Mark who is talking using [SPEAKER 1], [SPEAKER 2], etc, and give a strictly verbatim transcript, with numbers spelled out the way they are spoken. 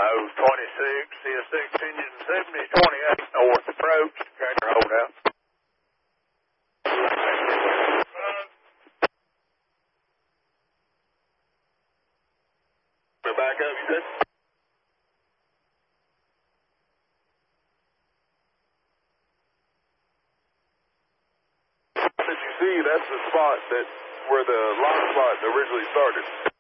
[SPEAKER 1] oh, twenty-six, C S six engine seventy, twenty-eight, north approach, tractor hold out. We're back up, you said? Did you see, that's the spot that where the line spot originally started.